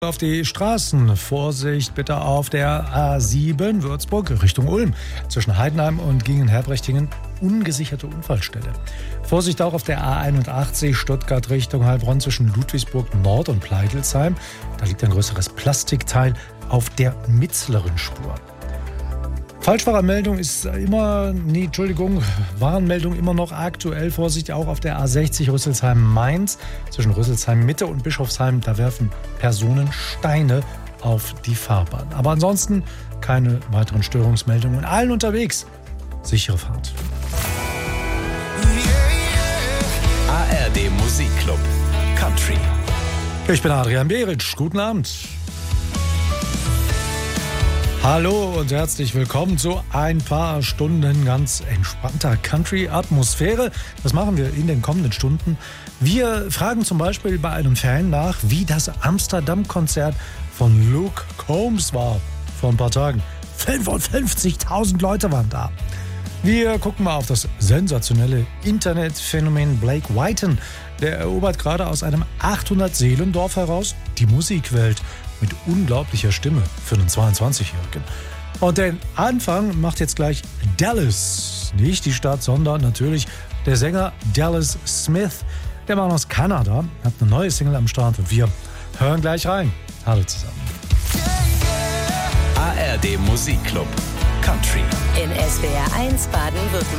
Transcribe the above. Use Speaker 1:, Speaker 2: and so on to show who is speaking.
Speaker 1: Auf die Straßen. Vorsicht bitte auf der A7 Würzburg Richtung Ulm. Zwischen Heidenheim und Gingen-Herbrechtingen ungesicherte Unfallstelle. Vorsicht auch auf der A81 Stuttgart Richtung Heilbronn zwischen Ludwigsburg Nord und Pleidelsheim. Da liegt ein größeres Plastikteil auf der mittleren Spur. Falschfahrermeldung ist Warnmeldung immer noch aktuell. Vorsicht auch auf der A60 Rüsselsheim-Mainz. Zwischen Rüsselsheim-Mitte und Bischofsheim, da werfen Personen Steine auf die Fahrbahn. Aber ansonsten keine weiteren Störungsmeldungen. Allen unterwegs. Sichere Fahrt.
Speaker 2: ARD Musikclub Country.
Speaker 1: Ich bin Adrian Beritsch. Guten Abend. Hallo und herzlich willkommen zu ein paar Stunden ganz entspannter Country-Atmosphäre. Was machen wir in den kommenden Stunden? Wir fragen zum Beispiel bei einem Fan nach, wie das Amsterdam-Konzert von Luke Combs war vor ein paar Tagen. 55.000 Leute waren da. Wir gucken mal auf das sensationelle Internetphänomen Blake Whiten. Der erobert gerade aus einem 800-Seelendorf heraus die Musikwelt mit unglaublicher Stimme für einen 22-Jährigen. Und den Anfang macht jetzt gleich Dallas. Nicht die Stadt, sondern natürlich der Sänger Dallas Smith. Der Mann aus Kanada hat eine neue Single am Start und wir hören gleich rein. Hallo zusammen.
Speaker 2: ARD Musikclub Country.
Speaker 3: In SWR 1 Baden-Württemberg.